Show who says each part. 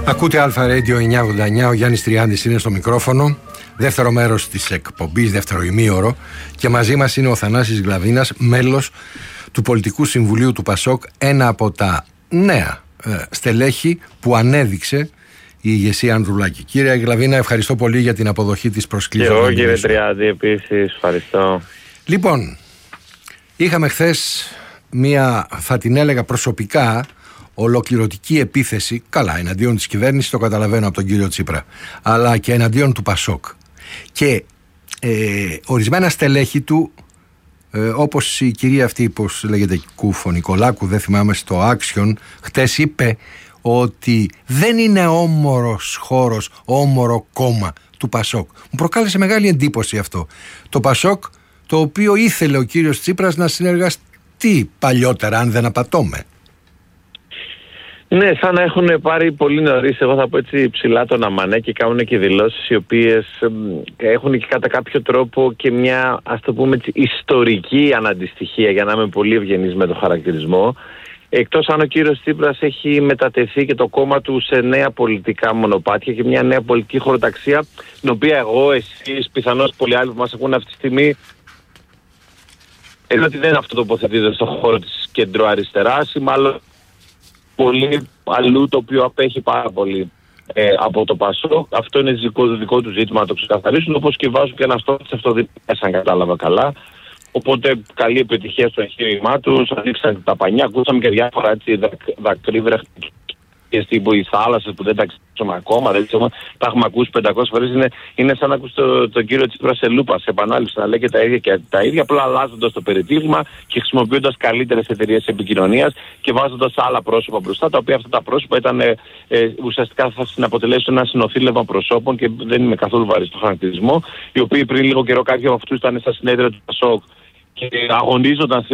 Speaker 1: Ακούτε Αλφα Radio 989, ο Γιάννης Τριάντης είναι στο μικρόφωνο. Δεύτερο μέρος της εκπομπής, δεύτερο ημίωρο. Και μαζί μας είναι ο Θανάσης Γλαβίνας, μέλος του Πολιτικού Συμβουλίου του ΠΑΣΟΚ, ένα από τα νέα στελέχη που ανέδειξε η ηγεσία Ανδρουλάκη. Κύριε Γλαβίνα, ευχαριστώ πολύ για την αποδοχή της προσκλήσεως.
Speaker 2: Και εγώ, κύριε Τριάντη, επίσης ευχαριστώ.
Speaker 1: Λοιπόν, είχαμε χθες μία, θα την έλεγα προσωπικά, ολοκληρωτική επίθεση, καλά, εναντίον της κυβέρνησης, το καταλαβαίνω από τον κύριο Τσίπρα, αλλά και εναντίον του ΠΑΣΟΚ. Και ορισμένα στελέχη του, όπως η κυρία αυτή, πώς λέγεται, Κούφο Νικολάκου, δεν θυμάμαι, στο Action, χτες είπε ότι δεν είναι όμορος χώρος, όμορο κόμμα του ΠΑΣΟΚ. Μου προκάλεσε μεγάλη εντύπωση αυτό. Το ΠΑΣΟΚ, το οποίο ήθελε ο κύριος Τσίπρας να συνεργαστεί παλιότερα, αν δεν απατώμε.
Speaker 2: Ναι, σαν να έχουν πάρει πολύ νωρίς, εγώ θα πω έτσι, ψηλά τον αμανέ και κάνουν και δηλώσεις οι οποίες έχουν και κατά κάποιο τρόπο και μια, ας το πούμε έτσι, ιστορική αναντιστοιχία, για να είμαι πολύ ευγενής με το χαρακτηρισμό. Εκτός αν ο κύριος Τσίπρας έχει μετατεθεί και το κόμμα του σε νέα πολιτικά μονοπάτια και μια νέα πολιτική χωροταξία, την οποία εγώ, εσείς, πιθανώς πολλοί άλλοι που μας ακούν αυτή τη στιγμή, ότι δεν αυτοτοποθετείται στον χώρο της κεντροαριστεράς ή μάλλον πολύ αλλού, το οποίο απέχει πάρα πολύ από το ΠΑΣΟΚ. Αυτό είναι δικό του ζήτημα να το ξεκαθαρίσουν, όπως και βάζουν και ένα στόχο της αυτοδιπλίας, αν κατάλαβα καλά. Οπότε καλή επιτυχία στο εγχείρημά τους, ανοίξαν τα πανιά, ακούσαμε και διάφορα έτσι δακρύβρεχτα τύπου οι θάλασσες που δεν τα ξέρουμε ακόμα, τα έχουμε ακούσει 500 φορές. Είναι σαν να ακούσει τον κύριο Τσίπρα σε λούπα, σε επανάληψη, να λέει και τα ίδια και τα ίδια, απλά αλλάζοντας το περιτύλιγμα και χρησιμοποιώντας καλύτερες εταιρείες επικοινωνίας και βάζοντας άλλα πρόσωπα μπροστά, τα οποία αυτά τα πρόσωπα ήταν ουσιαστικά θα συναποτελέσουν ένα συνοθήλευμα προσώπων και δεν είμαι καθόλου βαρύ στο χαρακτηρισμό, οι οποίοι πριν λίγο καιρό κάποιοι από αυτούς ήταν στα συνέδρια του ΠΑΣΟΚ και αγωνίζονταν